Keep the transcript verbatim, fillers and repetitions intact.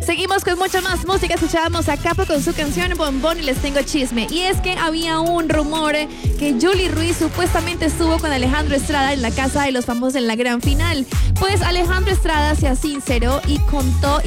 Seguimos con mucha más música. Escuchábamos a Capo con su canción Bombón y les tengo chisme. Y es que había un rumor que Yuli Ruiz supuestamente estuvo con Alejandro Estrada en la casa de los famosos en la gran final. Pues Alejandro Estrada se sinceró y contó